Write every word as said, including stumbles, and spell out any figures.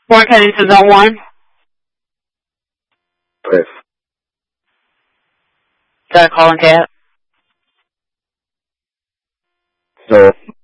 We're heading to zone one. Chris. Got a call in cat. So,